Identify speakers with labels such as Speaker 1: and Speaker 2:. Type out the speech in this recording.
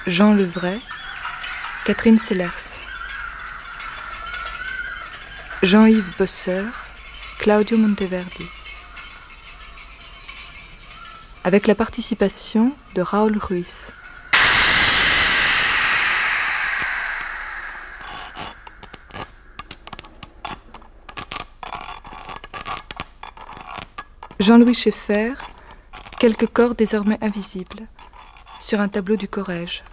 Speaker 1: Jean Levray, Catherine Sellers. Jean-Yves Bosseur, Claudio Monteverdi. Avec la participation de Raoul Ruiz. Jean-Louis Schaeffer, quelques corps désormais invisibles, sur un tableau du Corrège.